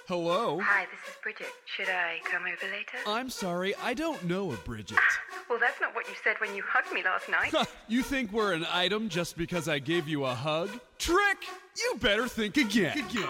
Hello? Hi, this is Bridget. Should I come over later? I'm sorry, I don't know a Bridget. Well, that's not what you said when you hugged me last night. You think we're an item just because I gave you a hug? Trick! You better think again.